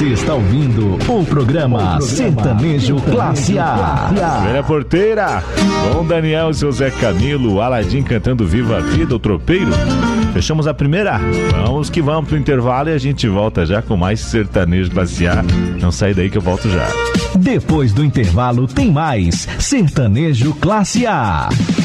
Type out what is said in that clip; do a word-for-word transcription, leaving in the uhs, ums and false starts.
Você está ouvindo o programa Sertanejo Classe A. Velha porteira, com Daniel e seu Zé Camilo, o Aladim cantando Viva a Vida, o Tropeiro. Fechamos a primeira. Vamos que vamos pro intervalo e a gente volta já com mais Sertanejo Classe A. Não sai daí que eu volto já. Depois do intervalo tem mais Sertanejo Classe A.